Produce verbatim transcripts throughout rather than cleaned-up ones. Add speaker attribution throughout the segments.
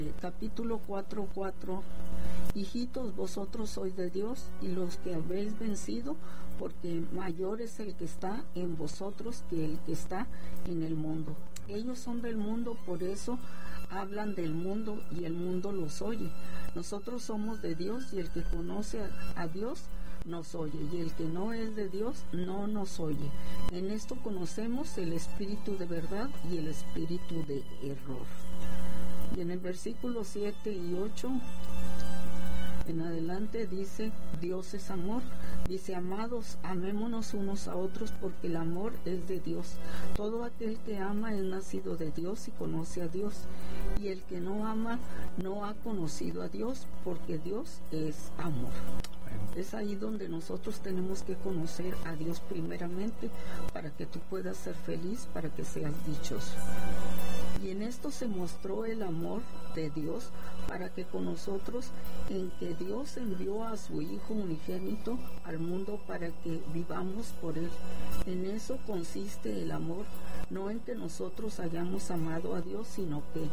Speaker 1: capítulo cuatro, cuatro. Hijitos, vosotros sois de Dios y los que habéis vencido, porque mayor es el que está en vosotros que el que está en el mundo. Ellos son del mundo, por eso hablan del mundo y el mundo los oye. Nosotros somos de Dios y el que conoce a, a Dios nos oye, y el que no es de Dios no nos oye. En esto conocemos el espíritu de verdad y el espíritu de error. Y en el versículo siete y ocho en adelante dice: Dios es amor. Dice: amados, amémonos unos a otros, porque el amor es de Dios. Todo aquel que ama es nacido de Dios y conoce a Dios. Y el que no ama no ha conocido a Dios, porque Dios es amor. Es ahí donde nosotros tenemos que conocer a Dios primeramente, para que tú puedas ser feliz, para que seas dichoso. Y en esto se mostró el amor de Dios para que con nosotros, en que Dios envió a su Hijo unigénito al mundo para que vivamos por Él. En eso consiste el amor, no en que nosotros hayamos amado a Dios, sino que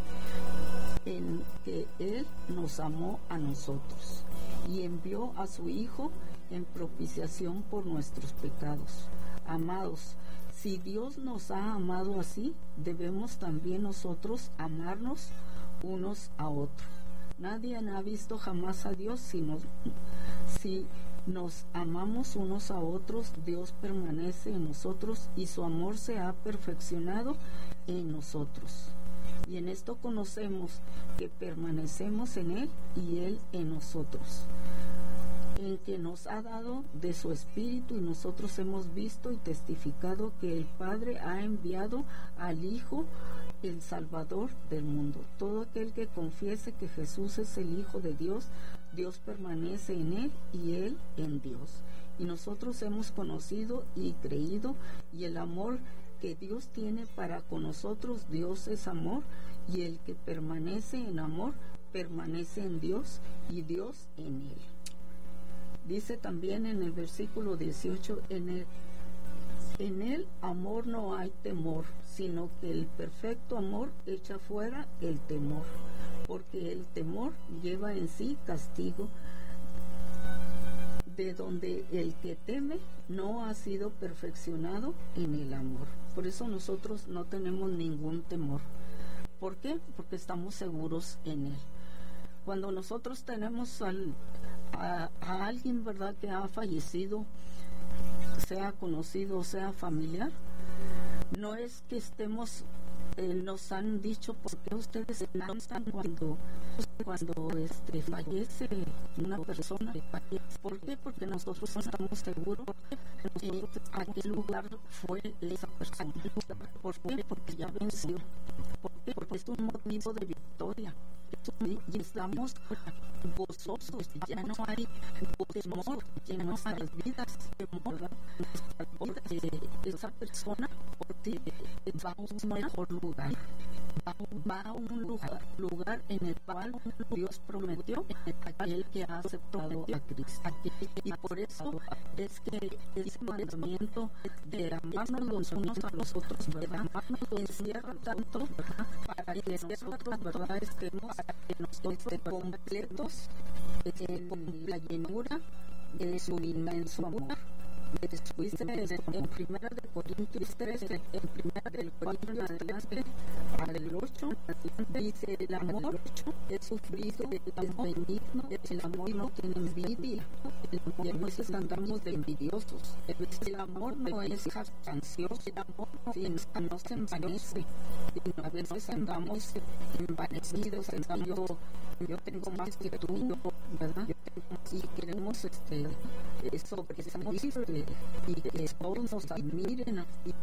Speaker 1: en que Él nos amó a nosotros y envió a su Hijo en propiciación por nuestros pecados. Amados, si Dios nos ha amado así, debemos también nosotros amarnos unos a otros. Nadie ha visto jamás a Dios, sino si nos amamos unos a otros, Dios permanece en nosotros y su amor se ha perfeccionado en nosotros. Y en esto conocemos que permanecemos en Él y Él en nosotros, en que nos ha dado de su Espíritu, y nosotros hemos visto y testificado que el Padre ha enviado al Hijo, el Salvador del mundo. Todo aquel que confiese que Jesús es el Hijo de Dios, Dios permanece en Él y Él en Dios. Y nosotros hemos conocido y creído, y el amor que Dios tiene para con nosotros, Dios es amor, y el que permanece en amor, permanece en Dios y Dios en Él. Dice también en el versículo dieciocho, en el, en el amor no hay temor, sino que el perfecto amor echa fuera el temor, porque el temor lleva en sí castigo, de donde el que teme no ha sido perfeccionado en el amor. Por eso nosotros no tenemos ningún temor. ¿Por qué? Porque estamos seguros en Él. Cuando nosotros tenemos al, a, a alguien, ¿verdad?, que ha fallecido, sea conocido o sea familiar, no es que estemos, eh, nos han dicho, ¿por qué ustedes se lanzan cuando, cuando este, fallece una persona? ¿Por qué? Porque nosotros estamos seguros eh, a qué lugar fue esa persona. ¿Por qué? Porque ya venció. ¿Por qué? Porque es un motivo de victoria. Y estamos gozosos, ya no hay temor en nuestras vidas, temor, porque esa persona va a un mejor lugar, va a un lugar, lugar en el cual Dios prometió a aquel que ha aceptado a Cristo. Y por eso es que ese mandamiento de amarnos los unos a los otros, ¿verdad?, encierra tanto, ¿verdad?, para que nosotros, ¿verdad?, estemos este, completos en la llenura de su inmenso amor. Después en primera de Corintios trece, en primera de Corintios adelante al ocho, dice: el amor es sufrido, es benigno, el amor no tiene envidia. Y a veces andamos de envidiosos. El amor no es jactancioso, el amor no, no se envanece. A veces andamos envanecidos, yo, yo tengo más que tú, ¿verdad? Yo tengo más, y queremos este, sobresalir y que todos nos admiren,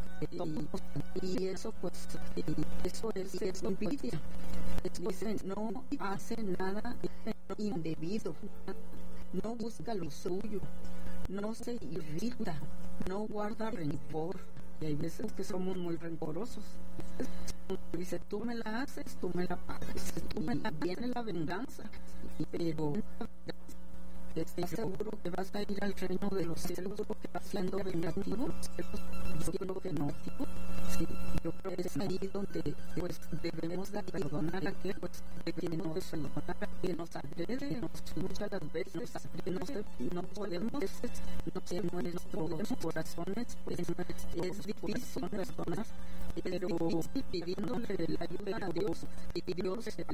Speaker 1: y, y eso pues eso es, es envidia. Dice: no hace nada indebido, no busca lo suyo, no se irrita, no guarda rencor. Y hay veces que somos muy rencorosos. Dice: tú me la haces, tú me la pagas, tú me la, viene la venganza, pero ¿estás seguro que vas a ir al reino de los cielos que va siendo vengativo? Yo creo que no. Sí, yo creo que es ahí donde pues debemos de perdonar a aquel pues, que nos perdona, que nos agrede, nos muchas las veces no, se, no podemos, no sé, nuestros corazones pues es difícil perdonar, pero pidiéndole la ayuda a Dios, y Dios hace,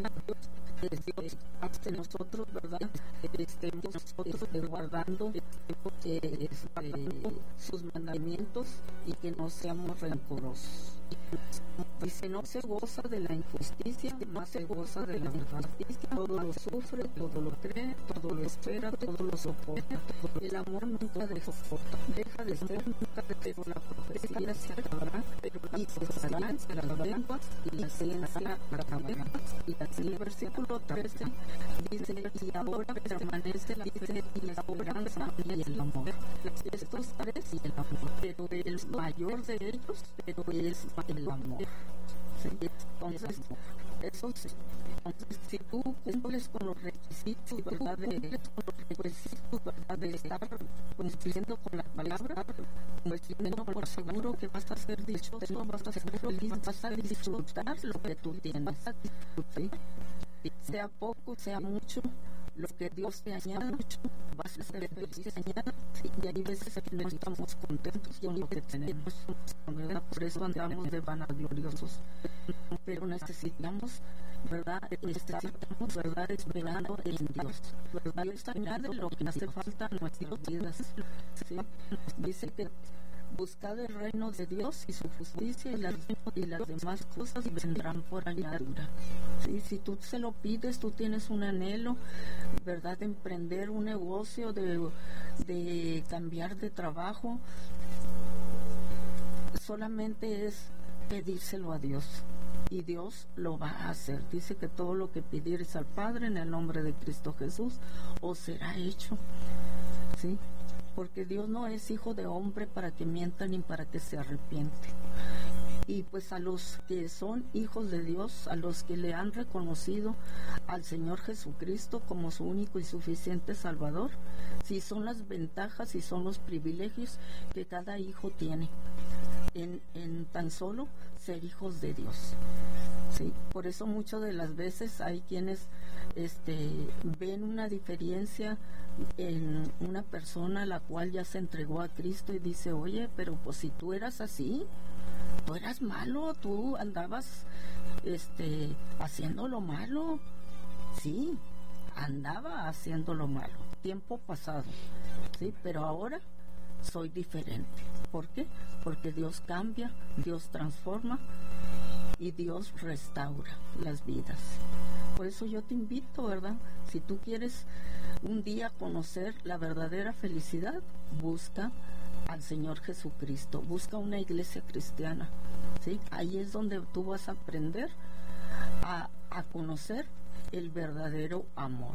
Speaker 1: Dios hace nosotros, ¿verdad? Estemos nosotros guardando eh, este, sus mandamientos y que no seamos rencorosos. Dice, no se goza de la injusticia, más se goza de la justicia. Todo lo sufre, todo lo cree, todo lo espera, todo lo soporta. El amor nunca deja, deja de ser, nunca de ser. La profecía se acabará, y cesarán las lenguas, y la ciencia acabará. Y así el versículo trece dice, y ahora permanece la fe y la esperanza y el amor. Estos tres y el amor, pero el mayor de ellos, pero es el amor. ¿Sí? Entonces, esos, entonces, si tú cumples con los requisitos, ¿verdad? De, con los requisitos, ¿verdad? De estar cumpliendo con la palabra, pues tengo por seguro que vas a ser dichoso, vas a ser feliz, vas a disfrutar lo que tú tienes. ¿Sí? Sea poco, sea mucho, lo que Dios te añada, vas a ser feliz. Sí, y hay veces que no estamos contentos con lo que tenemos, ¿verdad? Por eso andamos de vanagloriosos. Pero necesitamos, ¿verdad? Necesitamos, ¿verdad? Esperando en Dios, ¿verdad? Dios añade lo que hace falta en nuestras vidas. ¿Sí? Dice que buscad el reino de Dios y su justicia, y las, y las demás cosas vendrán por añadidura. ¿Sí? Si tú se lo pides, tú tienes un anhelo, ¿verdad? De emprender un negocio, de, de cambiar de trabajo, solamente es pedírselo a Dios. Y Dios lo va a hacer. Dice que todo lo que pidieres al Padre en el nombre de Cristo Jesús os será hecho. ¿Sí? Porque Dios no es hijo de hombre para que mienta ni para que se arrepiente. Y pues a los que son hijos de Dios, a los que le han reconocido al Señor Jesucristo como su único y suficiente Salvador, sí son las ventajas y son los privilegios que cada hijo tiene en, en tan solo ser hijos de Dios. Sí, por eso muchas de las veces hay quienes este, ven una diferencia en una persona a la cual ya se entregó a Cristo y dice, oye, pero pues si tú eras así, tú eras malo, tú andabas este, haciendo lo malo. Sí, andaba haciendo lo malo, tiempo pasado, sí, pero ahora soy diferente. ¿Por qué? Porque Dios cambia, Dios transforma y Dios restaura las vidas. Por eso yo te invito, ¿verdad? Si tú quieres un día conocer la verdadera felicidad, busca al Señor Jesucristo, busca una iglesia cristiana, ¿sí? Ahí es donde tú vas a aprender a, a conocer el verdadero amor.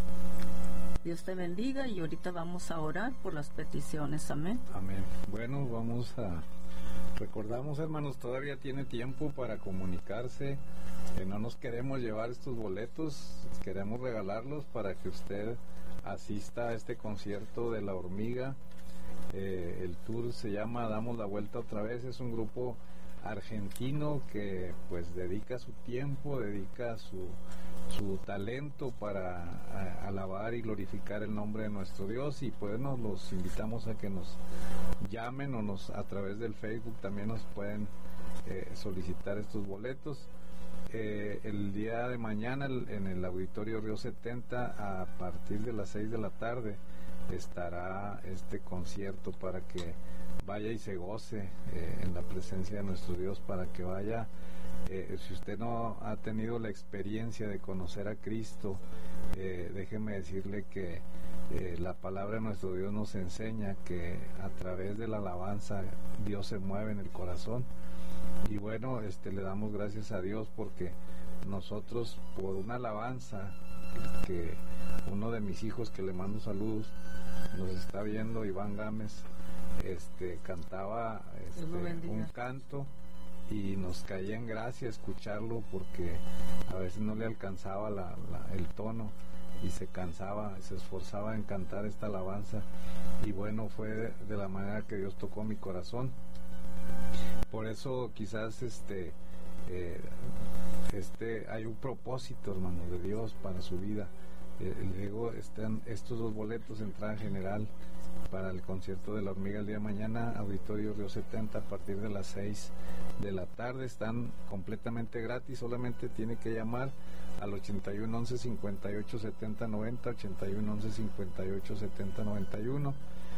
Speaker 1: Dios te bendiga y ahorita vamos a orar por las peticiones. Amén.
Speaker 2: Amén. Bueno, vamos a... Recordamos, hermanos, todavía tiene tiempo para comunicarse. Que no nos queremos llevar estos boletos, queremos regalarlos para que usted asista a este concierto de La Hormiga. Eh, el tour se llama Damos la Vuelta Otra Vez. Es un grupo argentino que pues dedica su tiempo, dedica su, su talento para a, alabar y glorificar el nombre de nuestro Dios. Y pues nos los invitamos a que nos llamen o nos a través del Facebook también nos pueden eh, solicitar estos boletos. Eh, el día de mañana en el Auditorio Río setenta a partir de las seis de la tarde estará este concierto para que vaya y se goce eh, en la presencia de nuestro Dios, para que vaya. Eh, si usted no ha tenido la experiencia de conocer a Cristo, eh, déjeme decirle que eh, la palabra de nuestro Dios nos enseña que a través de la alabanza Dios se mueve en el corazón. Y bueno, este, le damos gracias a Dios porque nosotros, por una alabanza que uno de mis hijos, que le mando saludos, nos está viendo, Iván Gámez, este, cantaba este, un canto y nos caía en gracia escucharlo porque a veces no le alcanzaba la, la, el tono. y se cansaba, se esforzaba en cantar esta alabanza, y bueno, fue de, de la manera que Dios tocó mi corazón. Por eso quizás este eh, este hay un propósito, hermano, de Dios para su vida. Eh, luego están estos dos boletos, entrada general para el concierto de La Hormiga el día de mañana, Auditorio Río setenta, a partir de las seis de la tarde. Están completamente gratis, solamente tiene que llamar al ochenta y uno once cincuenta y ocho setenta noventa, ochenta y uno once cincuenta y ocho setenta noventa y uno,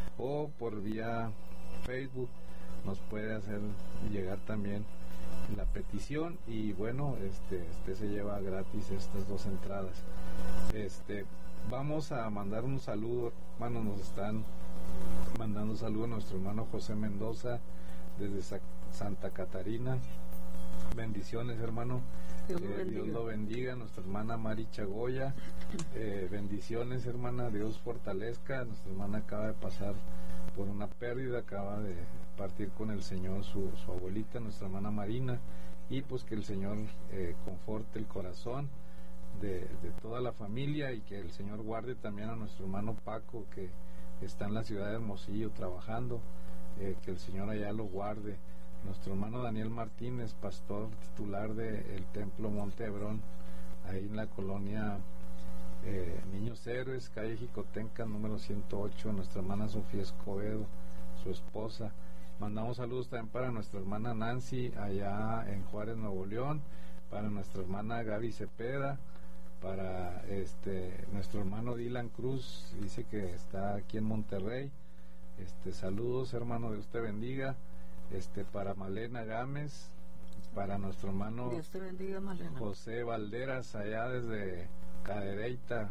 Speaker 2: o por vía Facebook nos puede hacer llegar también la petición, y bueno, este, este se lleva gratis estas dos entradas. Este, vamos a mandar un saludo, hermanos, nos están mandando un saludo a nuestro hermano José Mendoza desde Sa- Santa Catarina. Bendiciones, hermano.
Speaker 1: Dios,
Speaker 2: eh,
Speaker 1: lo
Speaker 2: Dios lo bendiga. Nuestra hermana Mari Chagoya, eh, bendiciones, hermana. Dios fortalezca. Nuestra hermana acaba de pasar por una pérdida, acaba de partir con el Señor su, su abuelita, nuestra hermana Marina, y pues que el Señor eh, conforte el corazón de, de toda la familia, y que el Señor guarde también a nuestro hermano Paco, que está en la ciudad de Hermosillo trabajando, eh, que el Señor allá lo guarde. Nuestro hermano Daniel Martínez, pastor titular del Templo Monte Hebrón, ahí en la colonia eh, Niños Héroes, calle Jicotenca, número ciento ocho. Nuestra hermana Sofía Escobedo, su esposa. Mandamos saludos también para nuestra hermana Nancy, allá en Juárez, Nuevo León, para nuestra hermana Gaby Cepeda, para este nuestro hermano Dylan Cruz, dice que está aquí en Monterrey. Este, saludos, hermano, Dios te bendiga. Este, para Malena Gámez, para nuestro hermano
Speaker 1: Dios te bendiga, Malena.
Speaker 2: José Valderas, allá desde Cadereyta,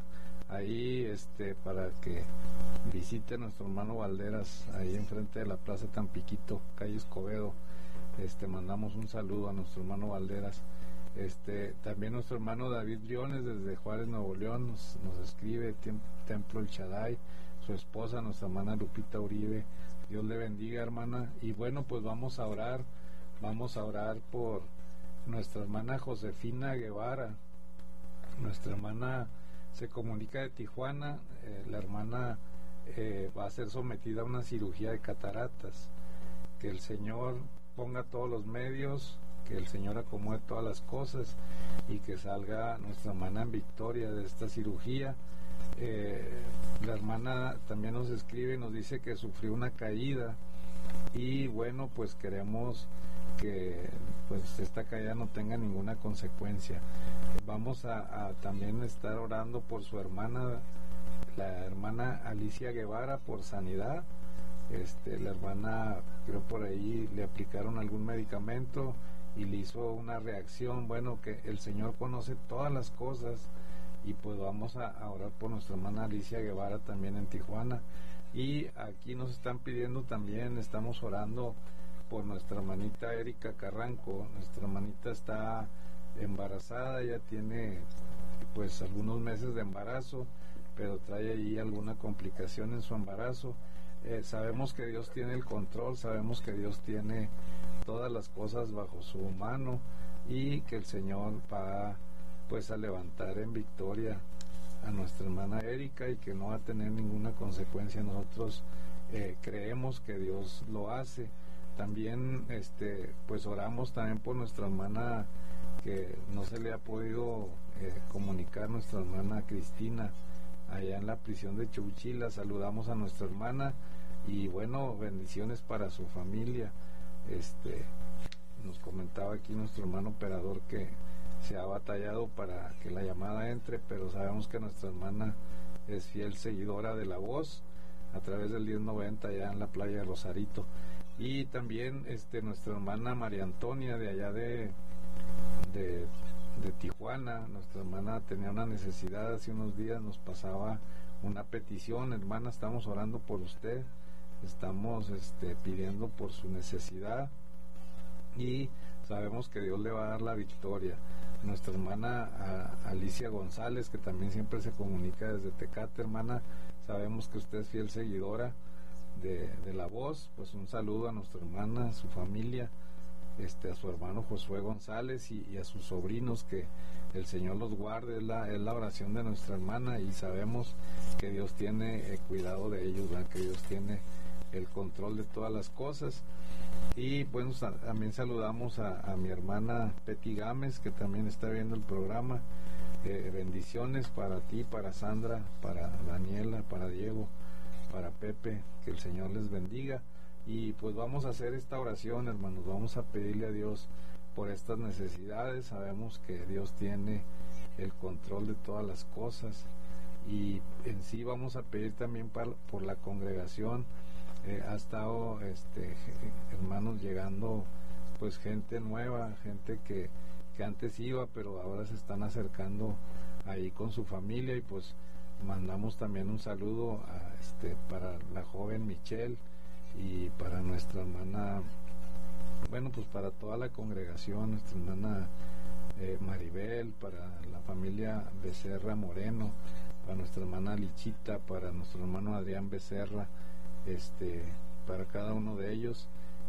Speaker 2: ahí este, para que visite a nuestro hermano Valderas, ahí enfrente de la Plaza Tampiquito, calle Escobedo. Este, mandamos un saludo a nuestro hermano Valderas. Este, también nuestro hermano David Briones desde Juárez, Nuevo León, nos, nos escribe, Templo El Shaddai, su esposa, nuestra hermana Lupita Uribe. Dios le bendiga, hermana. Y bueno, pues vamos a orar, vamos a orar por nuestra hermana Josefina Guevara. Nuestra hermana se comunica de Tijuana. eh, la hermana eh, va a ser sometida a una cirugía de cataratas. Que el Señor ponga todos los medios, que el Señor acomode todas las cosas, y que salga nuestra hermana en victoria de esta cirugía. Eh, la hermana también nos escribe y nos dice que sufrió una caída, y bueno, pues queremos que pues esta caída no tenga ninguna consecuencia. Vamos a, a también estar orando por su hermana, la hermana Alicia Guevara, por sanidad. Este, la hermana, creo por ahí le aplicaron algún medicamento y le hizo una reacción. Bueno, que el Señor conoce todas las cosas, y pues vamos a, a orar por nuestra hermana Alicia Guevara también en Tijuana. Y aquí nos están pidiendo también, estamos orando por nuestra hermanita Erika Carranco. Nuestra hermanita está embarazada, ya tiene pues algunos meses de embarazo, pero trae ahí alguna complicación en su embarazo. Eh, sabemos que Dios tiene el control, sabemos que Dios tiene todas las cosas bajo su mano, y que el Señor va pues a levantar en victoria a nuestra hermana Erika, y que no va a tener ninguna consecuencia. Nosotros eh, creemos que Dios lo hace. También este pues oramos también por nuestra hermana que no se le ha podido eh, comunicar, nuestra hermana Cristina, allá en la prisión de Chowchila. Saludamos a nuestra hermana, y bueno, bendiciones para su familia. Este nos comentaba aquí nuestro hermano operador que se ha batallado para que la llamada entre, pero sabemos que nuestra hermana es fiel seguidora de La Voz a través del diez noventa allá en la playa de Rosarito. Y también este nuestra hermana María Antonia de allá de de, de Tijuana. Nuestra hermana tenía una necesidad, hace unos días nos pasaba una petición: hermana, estamos orando por usted, estamos este, pidiendo por su necesidad, y sabemos que Dios le va a dar la victoria. Nuestra hermana a, Alicia González, que también siempre se comunica desde Tecate, hermana, sabemos que usted es fiel seguidora de, de La Voz. Pues un saludo a nuestra hermana, a su familia. este, a su hermano Josué González y, y a sus sobrinos, que el Señor los guarde. Es la, es la oración de nuestra hermana, y sabemos que Dios tiene eh, cuidado de ellos, ¿verdad? Que Dios tiene el control de todas las cosas. Y bueno, también saludamos a, a mi hermana Peti Gámez, que también está viendo el programa. Eh, bendiciones para ti, para Sandra, para Daniela, para Diego, para Pepe, que el Señor les bendiga. Y pues vamos a hacer esta oración, hermanos, vamos a pedirle a Dios por estas necesidades. Sabemos que Dios tiene el control de todas las cosas, y en sí vamos a pedir también para, por la congregación. Eh, ha estado este, hermanos llegando pues gente nueva, gente que, que antes iba pero ahora se están acercando ahí con su familia, y pues mandamos también un saludo a, este, para la joven Michelle y para nuestra hermana, bueno pues para toda la congregación, nuestra hermana eh, Maribel, para la familia Becerra Moreno, para nuestra hermana Lichita, para nuestro hermano Adrián Becerra, este para cada uno de ellos.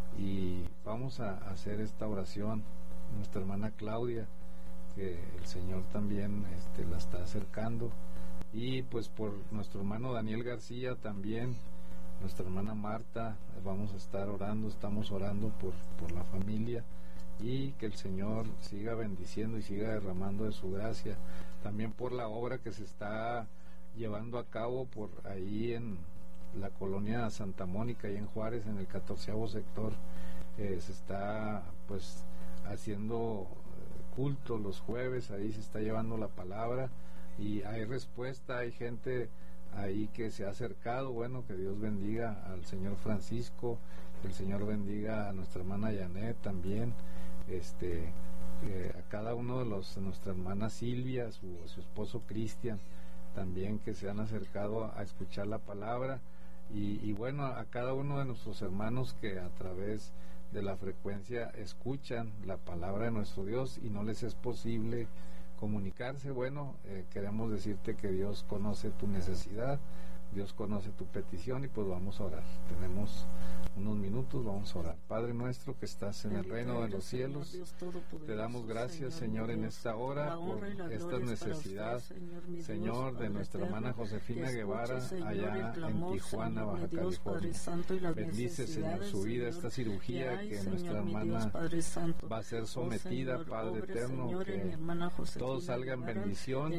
Speaker 2: Y vamos a hacer esta oración. Nuestra hermana Claudia, que el Señor también este, la está acercando, y pues por nuestro hermano Daniel García también, nuestra hermana Marta, vamos a estar orando, estamos orando por, por la familia, y que el Señor siga bendiciendo y siga derramando de su gracia. También por la obra que se está llevando a cabo por ahí en la colonia Santa Mónica y en Juárez, en el catorceavo sector. Eh, se está pues haciendo culto los jueves, ahí se está llevando la palabra y hay respuesta, hay gente ahí que se ha acercado. Bueno, que Dios bendiga al señor Francisco, que el Señor bendiga a nuestra hermana Janet también, este eh, a cada uno de los, a nuestra hermana Silvia, su, su esposo Cristian también, que se han acercado a, a escuchar la palabra. Y, y bueno, a cada uno de nuestros hermanos que a través de la frecuencia escuchan la palabra de nuestro Dios y no les es posible comunicarse. Bueno, eh, queremos decirte que Dios conoce tu necesidad, Dios conoce tu petición, y pues vamos a orar. Tenemos unos minutos, vamos a orar. Padre nuestro que estás en el reino de los cielos, te damos gracias, Señor, en esta hora por esta necesidad, Señor, de nuestra hermana Josefina Guevara allá en Tijuana, Baja California. Bendice, Señor, su vida, esta cirugía que nuestra hermana va a ser sometida, Padre eterno, que todo salga en bendición,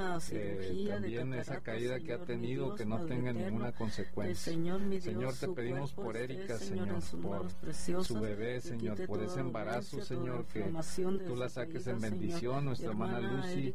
Speaker 2: eh, también esa caída que ha tenido, que no tenga ninguna consecuencia. Señor, te pedimos por Erika, Señor, por su bebé, Señor, por ese embarazo, Señor, que tú la saques en bendición. Nuestra hermana Lucy,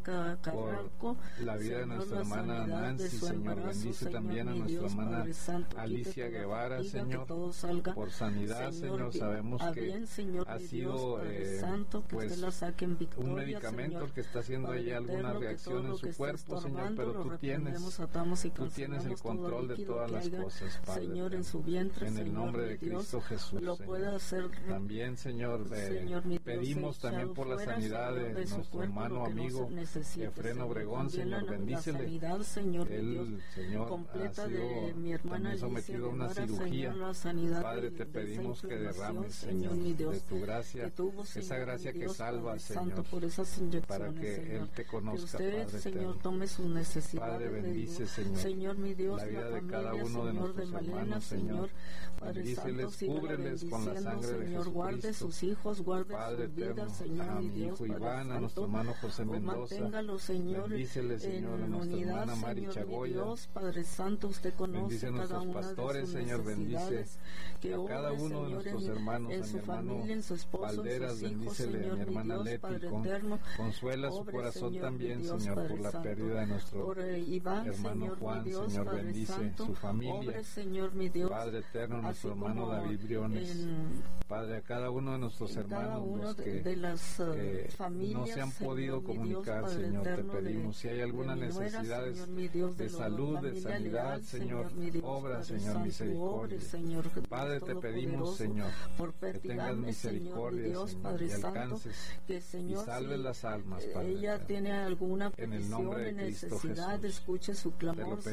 Speaker 2: por la vida de nuestra hermana Nancy, Señor, bendice también a nuestra hermana Alicia Guevara, Señor, por sanidad, Señor. Sabemos que ha sido eh, pues un medicamento el que está haciendo ella alguna reacción en su cuerpo, Señor, pero tú tienes, tú tienes el control de todas las cosas, Padre, Señor, en su vientre, en el nombre de Cristo Jesús, lo puede hacer. También, Señor, eh, Señor pedimos también por la sanidad de, de nuestro hermano amigo Efrén Obregón, Señor, bendícele. Sanidad, Señor, Él, Señor, completa ha sido de mi hermana sometido a una cirugía. Señor, Padre, te pedimos que derrames, Señor, Dios, de tu gracia, tuvo, Señor, esa gracia Dios, que salva, Señor, por esas para que Señor, Él te conozca, que usted, Padre, Señor, tome sus necesidades. Padre, bendice, Señor, Señor, mi Dios, la vida la familia, de cada uno Señor, de nuestros de Malena, hermanos, Señor, Padre Santo, cúbreles con la sangre de Señor, guarde sus hijos, guarde Padre sus vidas, Señor, a mi Dios, hijo Iván, a nuestro hermano José Mendoza, manténgalo, Señor, bendícele, Señor, a nuestra unidad, hermana Mari Chagoya, Dios, Padre Santo, usted conoce bendice cada nuestros una pastores, de sus Señor, bendice que a cada uno Señor, de nuestros hermanos, en, en a mi hermano familia, en su esposo, Valderas, en sus hijos, bendícele, Señor, a mi hermana Dios, Leti, Padre con, eterno, consuela su corazón Señor, también, Dios, Señor, Padre por la Santo, pérdida de nuestro por, eh, Iván, hermano Señor, Juan, Dios, Señor, Padre bendice Santo, su familia, Obre, Señor, mi Dios, Padre eterno, nuestro hermano David Briones, en, Padre, a cada uno de nuestros hermanos los que de las, uh, eh, familias, no se han podido Señor, comunicar, Dios, Señor, te pedimos, de, si hay alguna necesidad de salud, de sanidad, Señor, obra, Señor, misericordia. Padre, te pedimos, Señor, que tengas misericordia, Señor, y alcances y salves las almas, Padre. Ella tiene alguna petición, en el nombre de Cristo Jesús. Escuche su clamor, te lo pedimos,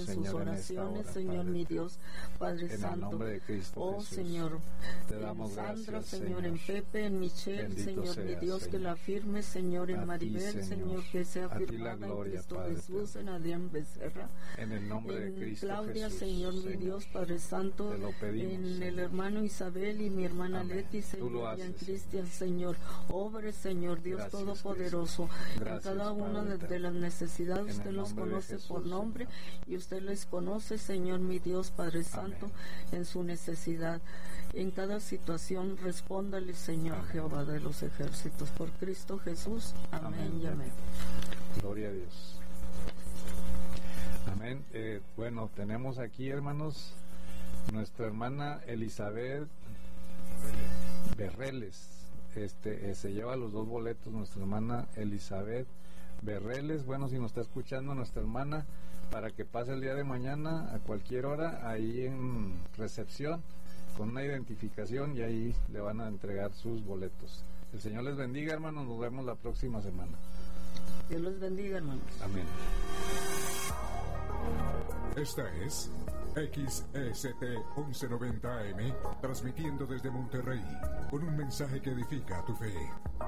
Speaker 1: en
Speaker 2: Señor,
Speaker 1: sus
Speaker 2: en esta
Speaker 1: oraciones,
Speaker 2: hora,
Speaker 1: Señor
Speaker 2: Padre,
Speaker 1: mi Dios, Padre
Speaker 2: en el
Speaker 1: Santo.
Speaker 2: nombre de Cristo
Speaker 1: Oh
Speaker 2: Jesús,
Speaker 1: Señor,
Speaker 2: te
Speaker 1: en
Speaker 2: damos
Speaker 1: Sandra,
Speaker 2: gracias,
Speaker 1: Señor, en
Speaker 2: Señor.
Speaker 1: Pepe, en Michelle,
Speaker 2: Bendito
Speaker 1: Señor mi
Speaker 2: seas,
Speaker 1: Dios, que
Speaker 2: Señor.
Speaker 1: la firme, Señor, en
Speaker 2: A ti,
Speaker 1: Maribel,
Speaker 2: Señor.
Speaker 1: Señor, que sea
Speaker 2: A ti la
Speaker 1: firmada en
Speaker 2: gloria,
Speaker 1: Cristo
Speaker 2: Padre
Speaker 1: Jesús,
Speaker 2: eterno.
Speaker 1: en Adrián Becerra,
Speaker 2: En el nombre de
Speaker 1: en
Speaker 2: Cristo
Speaker 1: Claudia,
Speaker 2: Jesús,
Speaker 1: Señor, mi
Speaker 2: Señor.
Speaker 1: Dios, Padre Santo,
Speaker 2: Te lo pedimos,
Speaker 1: en
Speaker 2: Señor.
Speaker 1: el hermano Isabel y mi hermana
Speaker 2: Amén.
Speaker 1: Leti,
Speaker 2: Tú lo
Speaker 1: Señor, y en
Speaker 2: haces,
Speaker 1: Cristian, Señor, obre, Señor, Dios
Speaker 2: Gracias,
Speaker 1: Todopoderoso,
Speaker 2: Cristo.
Speaker 1: en
Speaker 2: Gracias,
Speaker 1: cada una
Speaker 2: Padre
Speaker 1: de, de
Speaker 2: eterno.
Speaker 1: las necesidades,
Speaker 2: En
Speaker 1: usted
Speaker 2: el
Speaker 1: los
Speaker 2: nombre de
Speaker 1: conoce
Speaker 2: Jesús,
Speaker 1: por nombre,
Speaker 2: Señor.
Speaker 1: y usted les conoce, Señor, mi Dios, Padre Santo, en su necesidad. En cada situación, respóndale, Señor,
Speaker 2: Amén.
Speaker 1: Jehová de los ejércitos, por Cristo Jesús. Amén,
Speaker 2: Amén.
Speaker 1: y amén.
Speaker 2: Gloria a Dios. Amén. Eh, bueno, tenemos aquí, hermanos, nuestra hermana Elizabeth Berreles. Este, eh, se lleva los dos boletos, nuestra hermana Elizabeth Berreles. Bueno, si nos está escuchando nuestra hermana, para que pase el día de mañana a cualquier hora ahí en recepción con una identificación y ahí le van a entregar sus boletos. El Señor les bendiga, hermanos. Nos vemos la próxima semana.
Speaker 1: Dios los bendiga, hermanos.
Speaker 2: Amén.
Speaker 3: Esta es X E S T once noventa A M, transmitiendo desde Monterrey, con un mensaje que edifica tu fe.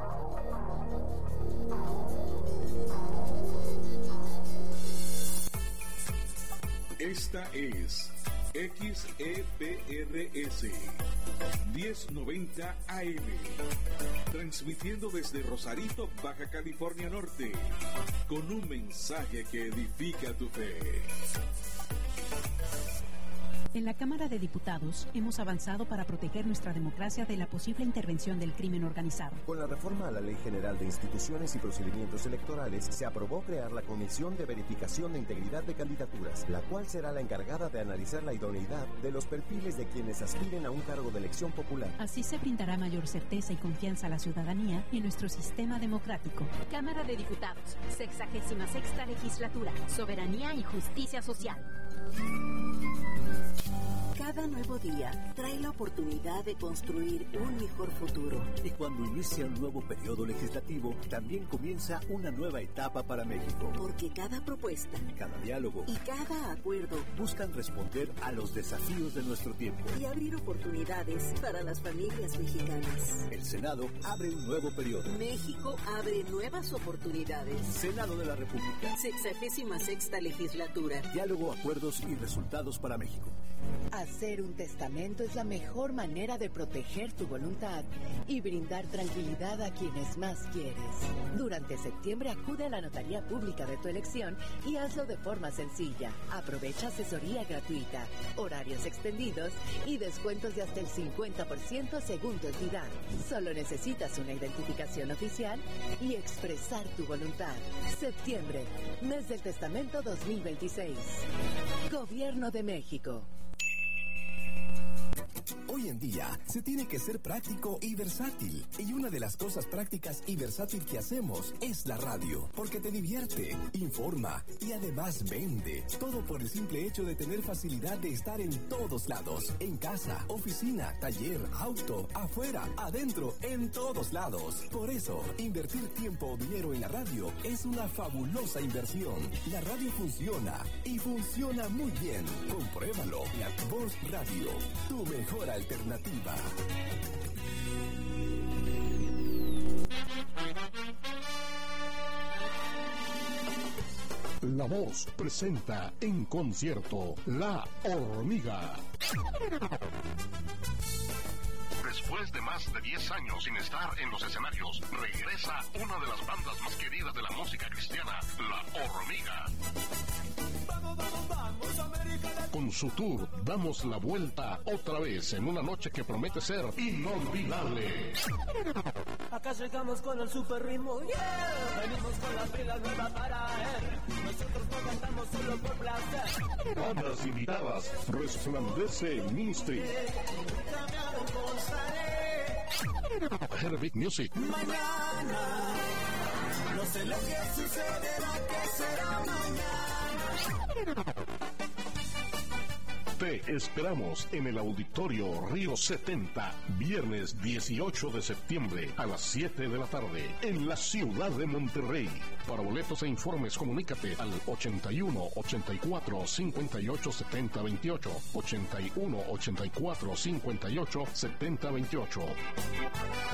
Speaker 4: Esta es X E P R S diez noventa A M, transmitiendo desde Rosarito, Baja California Norte, con un mensaje que edifica tu fe.
Speaker 5: En la Cámara de Diputados hemos avanzado para proteger nuestra democracia de la posible intervención del crimen organizado.
Speaker 6: Con la reforma a la Ley General de Instituciones y Procedimientos Electorales, se aprobó crear la Comisión de Verificación de Integridad de Candidaturas, la cual será la encargada de analizar la idoneidad de los perfiles de quienes aspiren a un cargo de elección popular.
Speaker 5: Así se brindará mayor certeza y confianza a la ciudadanía y nuestro sistema democrático.
Speaker 7: Cámara de Diputados, sexagésima sexta legislatura, soberanía y justicia social.
Speaker 8: Cada nuevo día trae la oportunidad de construir un mejor futuro.
Speaker 9: Y cuando inicia un nuevo periodo legislativo, también comienza una nueva etapa para México.
Speaker 8: Porque cada propuesta,
Speaker 9: cada diálogo
Speaker 8: y cada acuerdo
Speaker 9: buscan responder a los desafíos de nuestro tiempo
Speaker 8: y abrir oportunidades para las familias mexicanas.
Speaker 9: El Senado abre un nuevo periodo.
Speaker 8: México abre nuevas oportunidades.
Speaker 9: Senado de la República.
Speaker 8: Sexagésima sexta legislatura.
Speaker 9: Diálogo, acuerdos y resultados para México.
Speaker 10: Hacer un testamento es la mejor manera de proteger tu voluntad y brindar tranquilidad a quienes más quieres. Durante septiembre acude a la notaría pública de tu elección y hazlo de forma sencilla. Aprovecha asesoría gratuita, horarios extendidos y descuentos de hasta el cincuenta por ciento según tu entidad. Solo necesitas una identificación oficial y expresar tu voluntad. Septiembre, mes del testamento dos mil veintiséis. Gobierno de México.
Speaker 11: Hoy en día se tiene que ser práctico y versátil. Y una de las cosas prácticas y versátil que hacemos es la radio. Porque te divierte, informa y además vende. Todo por el simple hecho de tener facilidad de estar en todos lados. En casa, oficina, taller, auto, afuera, adentro, en todos lados. Por eso, invertir tiempo o dinero en la radio es una fabulosa inversión. La radio funciona y funciona muy bien. Compruébalo. La Voz Radio, tu mejor alternativa.
Speaker 12: La Voz presenta en concierto La Hormiga. Después de más de diez años sin estar en los escenarios, regresa una de las bandas más queridas de la música cristiana, La Hormiga.
Speaker 13: Vamos, vamos, vamos, América.
Speaker 12: Con su tour, damos la vuelta otra vez en una noche que promete ser inolvidable.
Speaker 13: Acá llegamos con el super ritmo, yeah. Venimos con la pila nueva para él. Nosotros no cantamos solo por placer.
Speaker 12: Bandas invitadas, Resplandece Ministry. Herbig Music.
Speaker 13: Mañana, no sé lo que sucederá, que será mañana.
Speaker 12: Te esperamos en el Auditorio Río setenta, viernes dieciocho de septiembre a las siete de la tarde, en la ciudad de Monterrey. Para boletos e informes, comunícate al ochenta y uno, ochenta y cuatro, cincuenta y ocho, setenta, veintiocho, ochenta y uno, ochenta y cuatro, cincuenta y ocho, setenta, veintiocho.